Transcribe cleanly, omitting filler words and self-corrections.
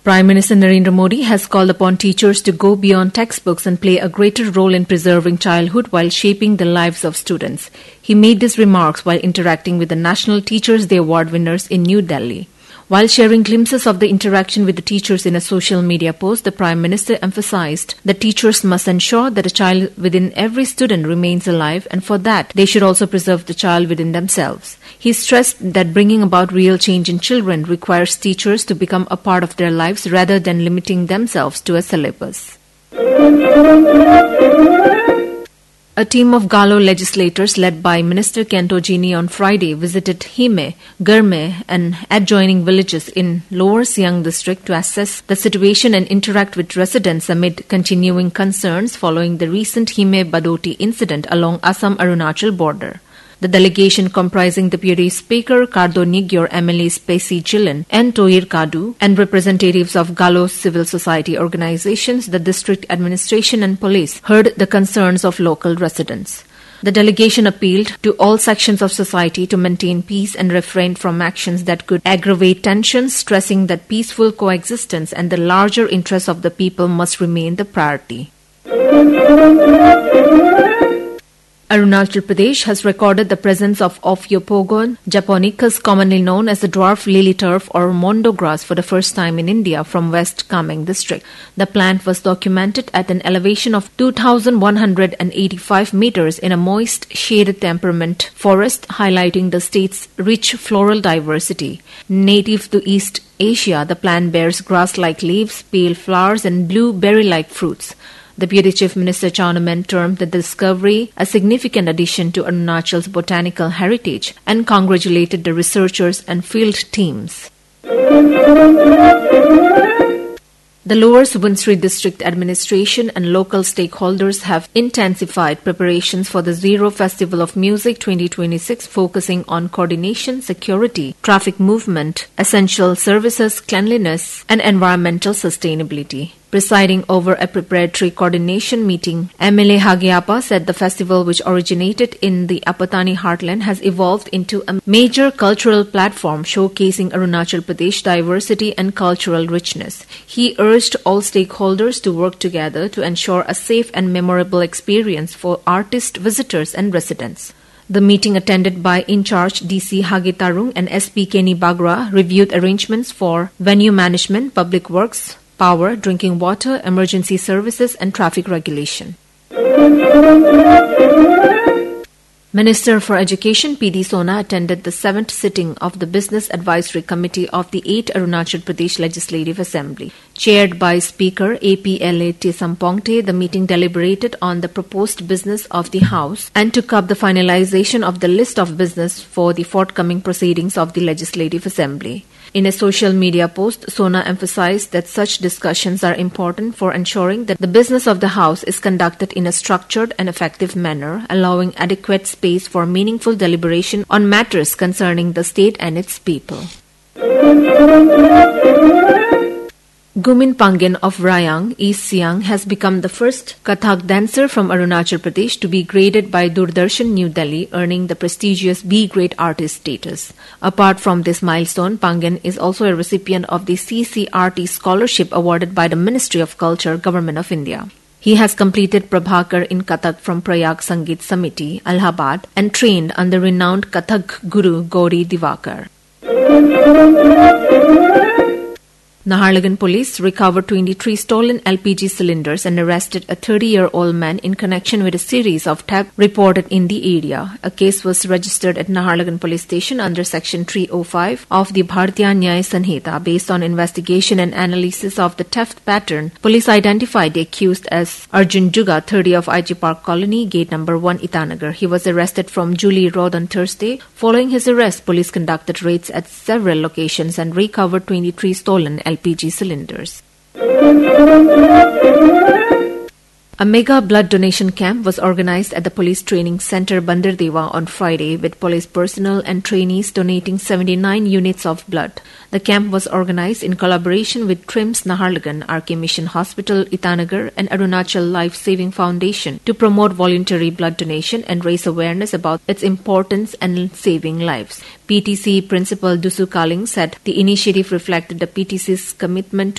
Prime Minister Narendra Modi has called upon teachers to go beyond textbooks and play a greater role in preserving childhood while shaping the lives of students. He made these remarks while interacting with the National Teachers' Day Award winners in New Delhi. While sharing glimpses of the interaction with the teachers in a social media post, the Prime Minister emphasized that teachers must ensure that a child within every student remains alive, and for that, they should also preserve the child within themselves. He stressed that bringing about real change in children requires teachers to become a part of their lives rather than limiting themselves to a syllabus. A team of Galo legislators led by Minister Kento Jini on Friday visited Hime, Garme and adjoining villages in Lower Siang district to assess the situation and interact with residents amid continuing concerns following the recent Hime Badoti incident along Assam-Arunachal border. The delegation comprising Deputy Speaker Kardo Nigyor MLAs Pesi Jilan and Toir Kadu and representatives of Galo civil society organizations, the district administration and police heard the concerns of local residents. The delegation appealed to all sections of society to maintain peace and refrain from actions that could aggravate tensions, stressing that peaceful coexistence and the larger interests of the people must remain the priority. Arunachal Pradesh has recorded the presence of Ophiopogon japonicus, commonly known as the dwarf lily turf or mondo grass, for the first time in India from West Kameng district. The plant was documented at an elevation of 2,185 meters in a moist, shaded temperament forest, highlighting the state's rich floral diversity. Native to East Asia, the plant bears grass-like leaves, pale flowers, and blue berry-like fruits. Deputy Chief Minister Chaunamen termed the discovery a significant addition to Arunachal's botanical heritage and congratulated the researchers and field teams. The Lower Subansiri District Administration and local stakeholders have intensified preparations for the Zero Festival of Music 2026, focusing on coordination, security, traffic movement, essential services, cleanliness, and environmental sustainability. Presiding over a preparatory coordination meeting, MLA Hagiapa said the festival, which originated in the Apatani heartland, has evolved into a major cultural platform showcasing Arunachal Pradesh diversity and cultural richness. He urged all stakeholders to work together to ensure a safe and memorable experience for artists, visitors, and residents. The meeting, attended by in-charge DC Hagitarung and SP Kenny Bagra, reviewed arrangements for venue management, public works, power, drinking water, emergency services, and traffic regulation. Minister for Education P.D. Sona attended the 7th sitting of the Business Advisory Committee of the 8th Arunachal Pradesh Legislative Assembly. Chaired by Speaker APLA Tesampongte, the meeting deliberated on the proposed business of the House and took up the finalization of the list of business for the forthcoming proceedings of the Legislative Assembly. In a social media post, Sona emphasized that such discussions are important for ensuring that the business of the House is conducted in a structured and effective manner, allowing adequate space for meaningful deliberation on matters concerning the state and its people. Gumin Pangen of Rayang, East Siang, has become the first Kathak dancer from Arunachal Pradesh to be graded by Doordarshan New Delhi, earning the prestigious B-grade artist status. Apart from this milestone, Pangen is also a recipient of the CCRT scholarship awarded by the Ministry of Culture, Government of India. He has completed Prabhakar in Kathak from Prayag Sangeet Samiti, Allahabad, and trained under renowned Kathak guru Gauri Divakar. Naharlagun police recovered 23 stolen LPG cylinders and arrested a 30-year-old man in connection with a series of thefts reported in the area. A case was registered at Naharlagun police station under section 305 of the Bharatiya Nyaya Sanhita. Based on investigation and analysis of the theft pattern, police identified the accused as Arjun Juga, 30 of IG Park Colony, gate number 1, Itanagar. He was arrested from Julie Road on Thursday. Following his arrest, police conducted raids at several locations and recovered 23 stolen LPG cylinders. A mega blood donation camp was organized at the Police Training Center Bandardeva on Friday, with police personnel and trainees donating 79 units of blood. The camp was organized in collaboration with TRIMS Naharlagun, RK Mission Hospital Itanagar, and Arunachal Life Saving Foundation to promote voluntary blood donation and raise awareness about its importance and saving lives. PTC Principal Dusu Kaling said the initiative reflected the PTC's commitment to